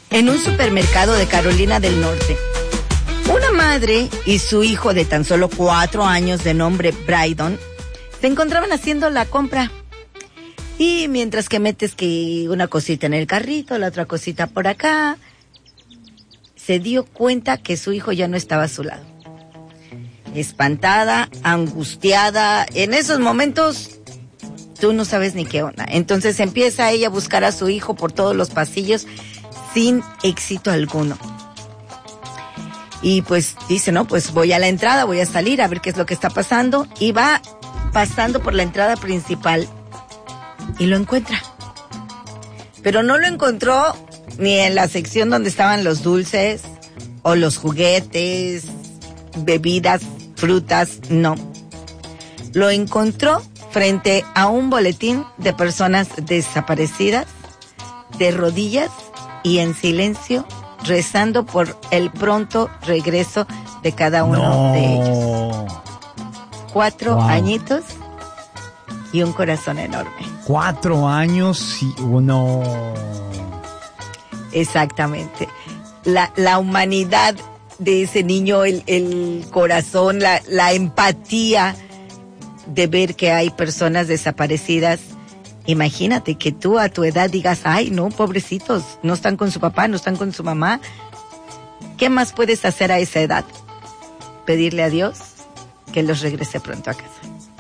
En un supermercado de Carolina del Norte, una madre y su hijo de tan solo 4 años de nombre Brydon se encontraban haciendo la compra. Y mientras que metes que una cosita en el carrito, la otra cosita por acá, se dio cuenta que su hijo ya no estaba a su lado. Espantada, angustiada, en esos momentos tú no sabes ni qué onda. Entonces empieza ella a buscar a su hijo por todos los pasillos sin éxito alguno. Y pues dice, no, pues voy a la entrada, voy a salir a ver qué es lo que está pasando. Y va pasando por la entrada principal y lo encuentra. Pero no lo encontró ni en la sección donde estaban los dulces o los juguetes, bebidas, frutas, no. Lo encontró frente a un boletín de personas desaparecidas, de rodillas y en silencio, rezando por el pronto regreso de cada uno de ellos. 4 añitos y un corazón enorme. 4 años y uno. Exactamente. La humanidad de ese niño, el corazón, la empatía de ver que hay personas desaparecidas. Imagínate que tú a tu edad digas, ay, no, pobrecitos, no están con su papá, no están con su mamá. ¿Qué más puedes hacer a esa edad? Pedirle a Dios que los regrese pronto a casa.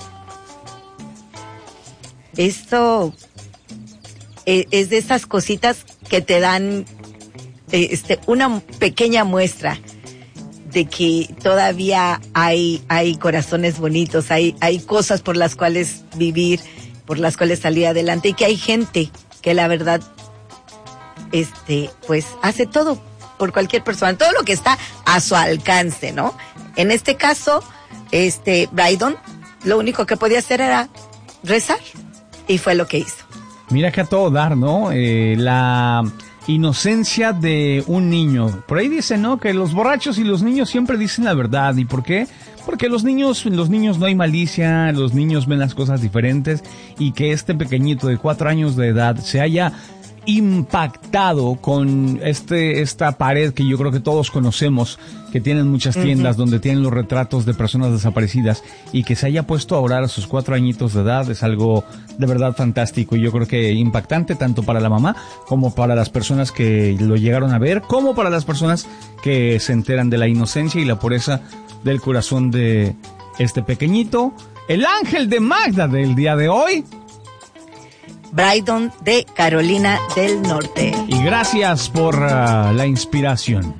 Esto es de esas cositas que te dan una pequeña muestra de que todavía hay corazones bonitos, hay cosas por las cuales vivir, por las cuales salir adelante, y que hay gente que la verdad pues hace todo por cualquier persona, todo lo que está a su alcance, ¿no? En este caso, Brydon lo único que podía hacer era rezar, y fue lo que hizo. Mira que a todo dar, ¿no? La inocencia de un niño. Por ahí dicen, ¿no?, que los borrachos y los niños siempre dicen la verdad. ¿Y por qué? Porque los niños no hay malicia, los niños ven las cosas diferentes, y que este pequeñito de 4 años de edad se haya impactado con esta pared que yo creo que todos conocemos, que tienen muchas tiendas donde tienen los retratos de personas desaparecidas, y que se haya puesto a orar a sus 4 añitos de edad es algo de verdad fantástico, y yo creo que impactante tanto para la mamá como para las personas que lo llegaron a ver, como para las personas que se enteran de la inocencia y la pureza del corazón de este pequeñito, el ángel de Magda del día de hoy, Brydon de Carolina del Norte. Y gracias por la inspiración.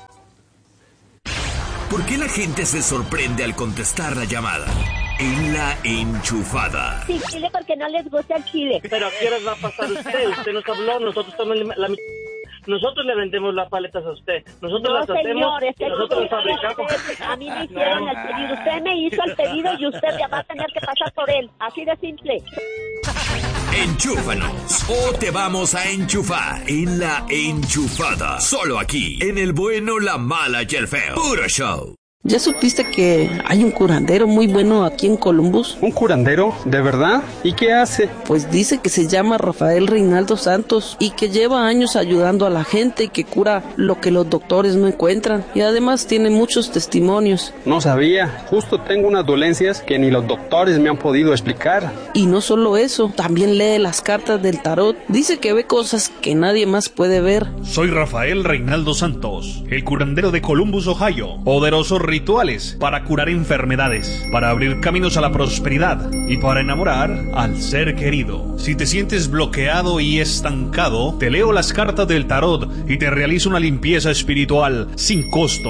¿Por qué la gente se sorprende al contestar la llamada? En La Enchufada. Sin chile porque no les gusta el chile. Pero ¿a qué horas va a pasar usted? Usted nos habló, nosotros nosotros le vendemos las paletas a usted. Nosotros las hacemos, señor, nosotros las fabricamos. A mí me hicieron el pedido. Usted me hizo el pedido y usted ya va a tener que pasar por él. Así de simple. Enchúfanos o te vamos a enchufar en La Enchufada. Solo aquí, en el bueno, la mala y el feo. Puro show. ¿Ya supiste que hay un curandero muy bueno aquí en Columbus? ¿Un curandero? ¿De verdad? ¿Y qué hace? Pues dice que se llama Rafael Reinaldo Santos y que lleva años ayudando a la gente y que cura lo que los doctores no encuentran. Y además tiene muchos testimonios. No sabía. Justo tengo unas dolencias que ni los doctores me han podido explicar. Y no solo eso, también lee las cartas del tarot. Dice que ve cosas que nadie más puede ver. Soy Rafael Reinaldo Santos, el curandero de Columbus, Ohio. Poderoso rituales para curar enfermedades, para abrir caminos a la prosperidad y para enamorar al ser querido. Si te sientes bloqueado y estancado, te leo las cartas del tarot y te realizo una limpieza espiritual sin costo.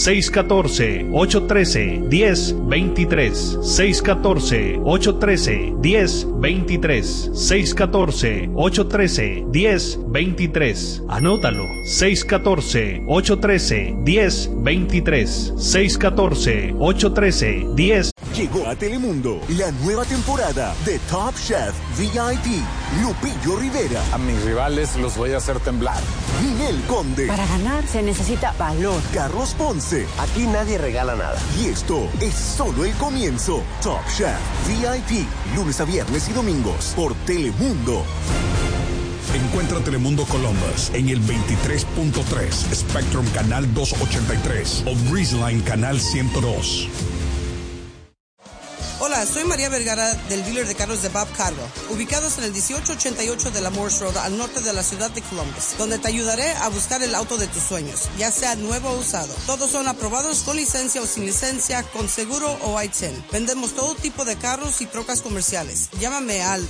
614-813-1023 614-813-1023 614-813-1023. Anótalo. 614-813-1023 614-813-10. Llegó a Telemundo la nueva temporada de Top Chef VIP. Lupillo Rivera. A mis rivales los voy a hacer temblar. Ninel Conde. Para ganar se necesita valor. Carlos Ponce. Aquí nadie regala nada. Y esto es solo el comienzo. Top Chef VIP. Lunes a viernes y domingos por Telemundo. Encuentra Telemundo Columbus en el 23.3, Spectrum Canal 283 o Breezeline Canal 102. Hola, soy María Vergara del dealer de carros de Bob Cargo, ubicados en el 1888 de la Morse Road al norte de la ciudad de Columbus, donde te ayudaré a buscar el auto de tus sueños, ya sea nuevo o usado. Todos son aprobados con licencia o sin licencia, con seguro o I-10. Vendemos todo tipo de carros y trocas comerciales. Llámame al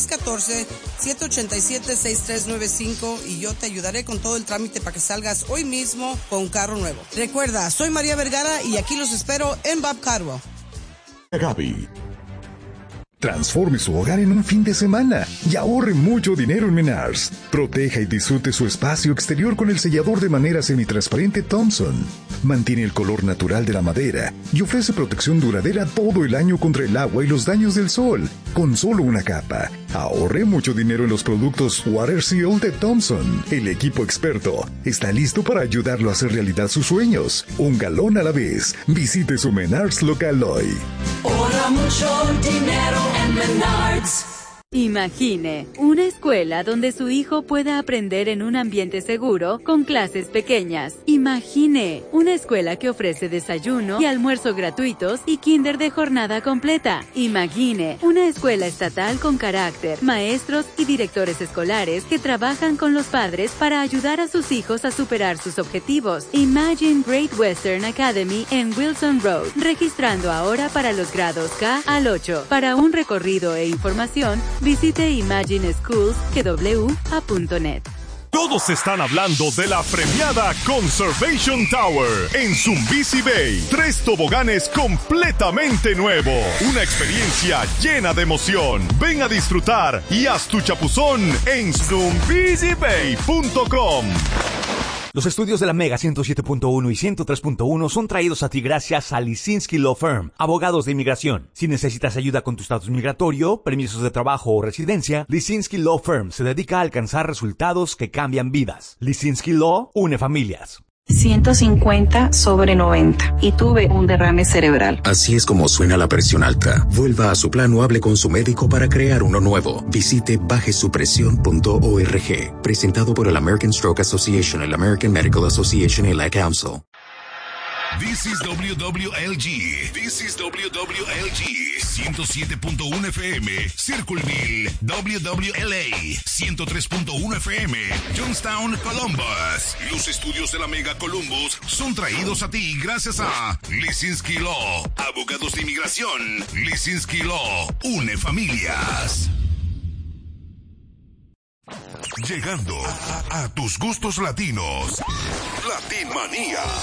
614-787-6395 y yo te ayudaré con todo el trámite para que salgas hoy mismo con un carro nuevo. Recuerda, soy María Vergara y aquí los espero en Bob Cargo. Gaby. Transforme su hogar en un fin de semana y ahorre mucho dinero en Menards. Proteja y disfrute su espacio exterior con el sellador de madera semitransparente Thompson. Mantiene el color natural de la madera y ofrece protección duradera todo el año contra el agua y los daños del sol, con solo una capa. Ahorre mucho dinero en los productos Water Seal de Thompson. El equipo experto está listo para ayudarlo a hacer realidad sus sueños. Un galón a la vez. Visite su Menards local hoy. Ahorra mucho dinero en Menards. Imagine una escuela donde su hijo pueda aprender en un ambiente seguro con clases pequeñas. Imagine una escuela que ofrece desayuno y almuerzo gratuitos y kinder de jornada completa. Imagine una escuela estatal con carácter, maestros y directores escolares que trabajan con los padres para ayudar a sus hijos a superar sus objetivos. Imagine Great Western Academy en Wilson Road, registrando ahora para los grados K al 8. Para un recorrido e información, visite imagineschools.net. Todos están hablando de la premiada Conservation Tower en Zumbisi Bay. 3 toboganes completamente nuevos. Una experiencia llena de emoción. Ven a disfrutar y haz tu chapuzón en zumbisibay.com. Los estudios de la Mega 107.1 y 103.1 son traídos a ti gracias a Lisinski Law Firm, abogados de inmigración. Si necesitas ayuda con tu estatus migratorio, permisos de trabajo o residencia, Lisinski Law Firm se dedica a alcanzar resultados que cambian vidas. Lisinski Law une familias. 150/90 y tuve un derrame cerebral. Así es como suena la presión alta. Vuelva a su plan o hable con su médico para crear uno nuevo. Visite bajesupresión.org. Presentado por el American Stroke Association, el American Medical Association y la Council. This is WWLG. This is WWLG. 107.1 FM. Circleville. WWLA. 103.1 FM. Johnstown, Columbus. Los estudios de la Mega Columbus son traídos a ti gracias a Lisinski Law. Abogados de inmigración. Lisinski Law. Une familias. Llegando a tus gustos latinos. Latin Manía.